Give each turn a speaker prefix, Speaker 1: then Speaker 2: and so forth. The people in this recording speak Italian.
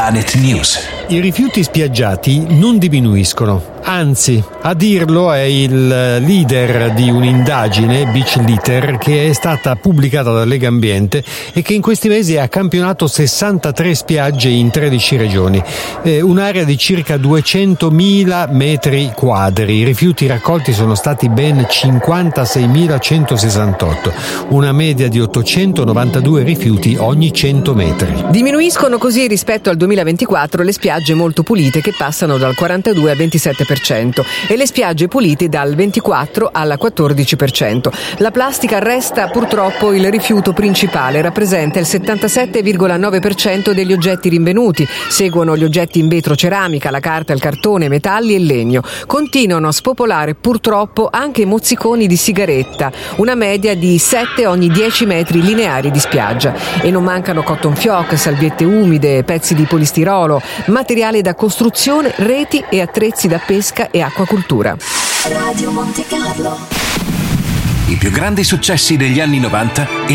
Speaker 1: Planet News.
Speaker 2: I rifiuti spiaggiati non diminuiscono, anzi, a dirlo è il leader di un'indagine, Beach Litter, che è stata pubblicata da Legambiente e che in questi mesi ha campionato 63 spiagge in 13 regioni, un'area di circa 200.000 metri quadri. I rifiuti raccolti sono stati ben 56.168, una media di 892 rifiuti ogni 100 metri.
Speaker 3: Diminuiscono così rispetto al 2024 le spiagge molto pulite, che passano dal 42 al 27%, e le spiagge pulite dal 24 al 14%. La plastica resta purtroppo il rifiuto principale, rappresenta il 77,9% degli oggetti rinvenuti. Seguono gli oggetti in vetro, ceramica, la carta, il cartone, metalli e legno. Continuano a spopolare purtroppo anche i mozziconi di sigaretta, una media di 7 ogni 10 metri lineari di spiaggia. E non mancano cotton fioc, salviette umide, pezzi di polistirolo, materiale da costruzione, reti e attrezzi da pesca e acquacultura.
Speaker 1: Radio Monte Carlo. I più grandi successi degli anni 90